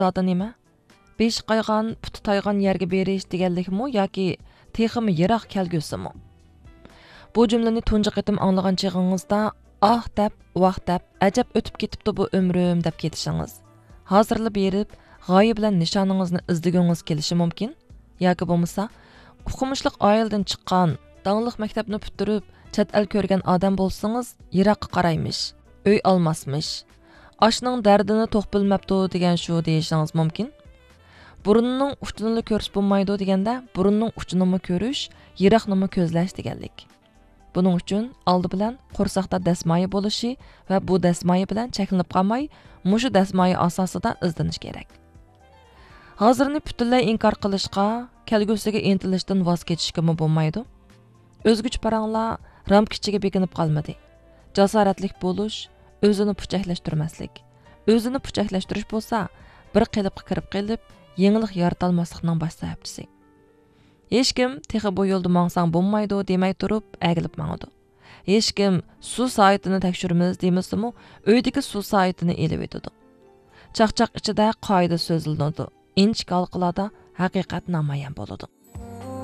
Zada nima? Besh qaygan, puti taygan yerga berish deganlikmi yoki teximi yiroq kelgusimi? Bu jumlani tunji qitim anglagan chig'ingizda ah deb, vaq deb, ajab o'tib ketibdi bu umrim deb ketishingiz. Hozirli berib, g'oya bilan nishoningizni izlagingiz kelishi mumkin. Yoki bo'lmasa, o'qimishliq oiladan chiqqan, dangliq maktabni bitirib, chet el ko'rgan odam bo'lsangiz, yiroqqa qaraymish, uy olmasmish. Oshning dardini to'q bilmabdi degan shu deyishingiz mumkin. Burunning uchini ko'rish bo'lmaydi deganda, burunning uchini ko'rish, yiroqni ko'zlash deganlik. Buning uchun oldi bilan qo'rsaqda dasmoyi bo'lishi va bu dasmoyi bilan cheklanib qolmay, mushu dasmoyi asosida izlanish kerak. Hozirni butunlay inkor qilishga, kelgusiga intilishdan voz kechishga bo'lmaydi. O'zguch paranglar ramka ichiga bekinib qolmadi. Jasoratlik bo'lish, o'zini puchaklashtirmaslik. O'zini puchaklashtirish bo'lsa, bir qilibga kirib qilib, yengillik yarata olmaslikning bosh sababchisi. Hech kim texi bu yo'lda mangsang bo'lmaydi demay turib, agilib mangadi. Hech kim suv saytini tekshiramiz demasimi, uydagi suv saytini elib etadi. Chaqchaq ichida qoida so'ziladi. Inchik halqalarda haqiqat namoyon bo'ladi.